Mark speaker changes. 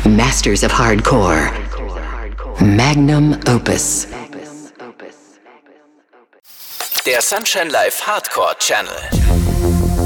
Speaker 1: Masters of Hardcore. Magnum Opus.
Speaker 2: Der Sunshine Live Hardcore Channel.